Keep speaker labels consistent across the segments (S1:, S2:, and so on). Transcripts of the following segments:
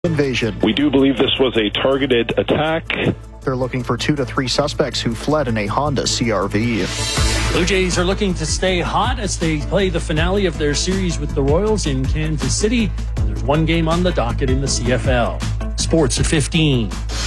S1: invasion.
S2: We do believe this was a targeted attack.
S1: They're looking for 2 to 3 suspects who fled in a Honda CR-V.
S3: Blue Jays are looking to stay hot as they play the finale of their series with the Royals in Kansas City. There's one game on the docket in the CFL. Sports at 15.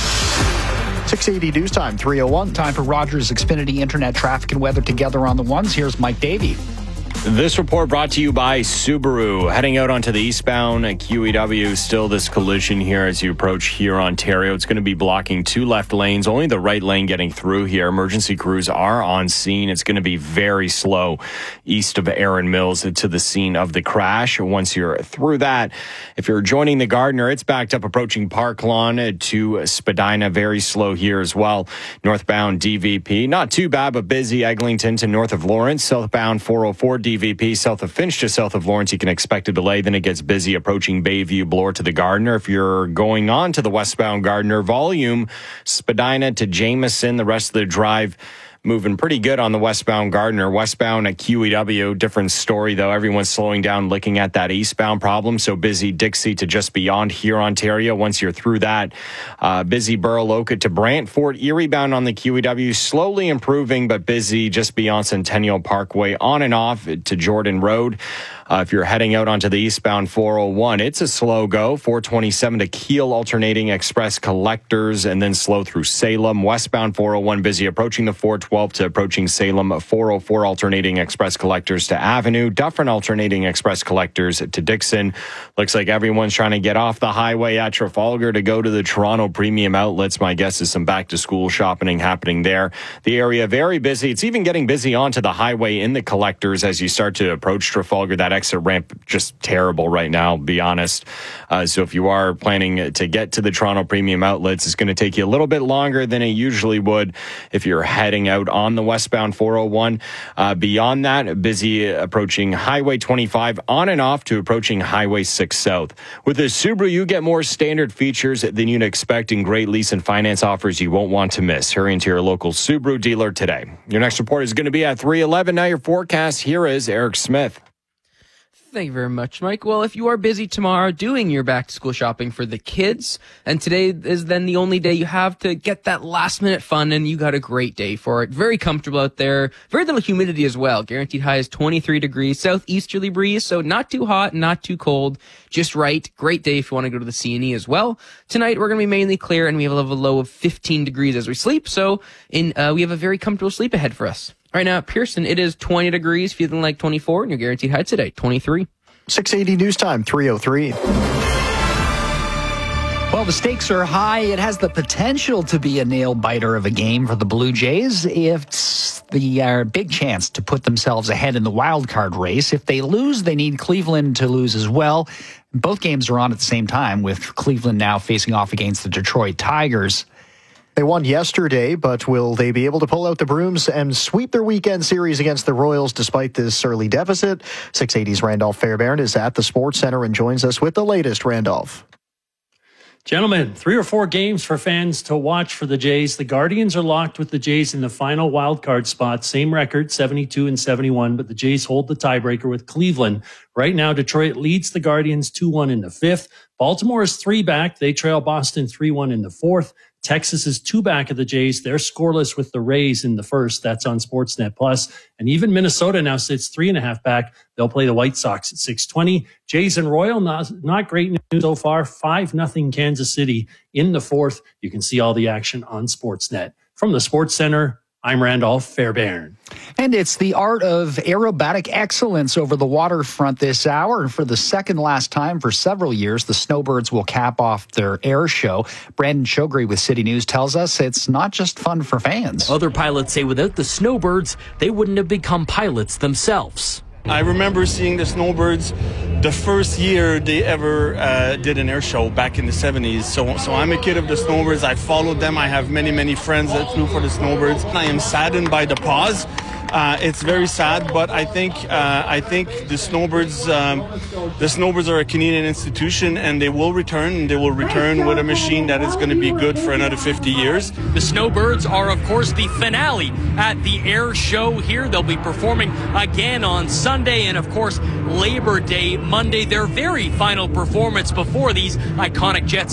S1: 680 news time, 3:01.
S4: Time for Rogers Xfinity Internet traffic and weather together on the ones. Here's Mike Davey.
S5: This report brought to you by Subaru. Heading out onto the eastbound at QEW, still this collision here as you approach here, Ontario. It's going to be blocking 2 left lanes, only the right lane getting through here. Emergency crews are on scene. It's going to be very slow east of Erin Mills to the scene of the crash. Once you're through that, if you're joining the Gardiner, it's backed up approaching Park Lawn to Spadina. Very slow here as well. Northbound DVP, not too bad, but busy. Eglinton to north of Lawrence. Southbound 404 DVP south of Finch to south of Lawrence, you can expect a delay. Then it gets busy approaching Bayview, Bloor to the Gardiner. If you're going on to the westbound Gardiner, volume Spadina to Jameson, the rest of the drive moving pretty good on the westbound Gardiner. Westbound at QEW, different story though. Everyone's slowing down looking at that eastbound problem. So busy Dixie to just beyond here, Ontario. Once you're through that, busy Buraloka to Brant. Fort Erie bound on the QEW, slowly improving, but busy just beyond Centennial Parkway on and off to Jordan Road. If you're heading out onto the eastbound 401, it's a slow go. 427 to Kiel, alternating express collectors, and then slow through Salem. Westbound 401, busy approaching the 412 to approaching Salem. 404, alternating express collectors to Avenue. Dufferin, alternating express collectors to Dixon. Looks like everyone's trying to get off the highway at Trafalgar to go to the Toronto Premium Outlets. My guess is some back-to-school shopping happening there. The area very busy. It's even getting busy onto the highway in the collectors as you start to approach Trafalgar. That exit ramp just terrible right now, be honest. So if you are planning to get to the Toronto Premium Outlets, it's going to take you a little bit longer than it usually would if you're heading out on the westbound 401. Beyond that, busy approaching Highway 25 on and off to approaching Highway 6 South. With the Subaru, you get more standard features than you'd expect in great lease and finance offers you won't want to miss. Hurry into your local Subaru dealer today. Your next report is going to be at 3:11. Now your forecast, here is Eric Smith.
S6: Thank you very much, Mike. Well, if you are busy tomorrow doing your back-to-school shopping for the kids, and today is then the only day you have to get that last-minute fun, and you got a great day for it. Very comfortable out there. Very little humidity as well. Guaranteed high is 23 degrees. Southeasterly breeze, so not too hot, not too cold. Just right. Great day if you want to go to the CNE as well. Tonight, we're going to be mainly clear, and we have a low of 15 degrees as we sleep, so we have a very comfortable sleep ahead for us. Right now at Pearson, it is 20 degrees, feeling like 24, and your guaranteed high today, 23.
S1: 680 news time, 3:03.
S4: Well, the stakes are high. It has the potential to be a nail-biter of a game for the Blue Jays. It's the big chance to put themselves ahead in the wild card race. If they lose, they need Cleveland to lose as well. Both games are on at the same time, with Cleveland now facing off against the Detroit Tigers.
S1: They won yesterday, but will they be able to pull out the brooms and sweep their weekend series against the Royals despite this early deficit? 680's Randolph Fairbairn is at the Sports Center and joins us with the latest. Randolph.
S3: Gentlemen, 3 or 4 games for fans to watch for the Jays. The Guardians are locked with the Jays in the final wildcard spot. Same record, 72 and 71, but the Jays hold the tiebreaker with Cleveland. Right now, Detroit leads the Guardians 2-1 in the 5th. Baltimore is 3 back. They trail Boston 3-1 in the 4th. Texas is 2 back of the Jays. They're scoreless with the Rays in the 1st. That's on Sportsnet Plus. And even Minnesota now sits 3.5 back. They'll play the White Sox at 6:20. Jays and Royal, not great news so far. 5-0 Kansas City in the 4th. You can see all the action on Sportsnet. From the Sports Center, I'm Randolph Fairbairn.
S4: And it's the art of aerobatic excellence over the waterfront this hour. And for the second last time for several years, the Snowbirds will cap off their air show. Brandon Shogri with City News tells us it's not just fun for fans.
S7: Other pilots say without the Snowbirds, they wouldn't have become pilots themselves.
S8: I remember seeing the Snowbirds the first year they ever did an air show back in the 70s. So I'm a kid of the Snowbirds. I followed them. I have many friends that flew for the Snowbirds. I am saddened by the pause. It's very sad, but I think the Snowbirds are a Canadian institution, and they will return. And they will return with a machine that is going to be good for another 50 years.
S7: The Snowbirds are, of course, the finale at the air show here. They'll be performing again on Sunday and, of course, Labor Day Monday. Their very final performance before these iconic Jets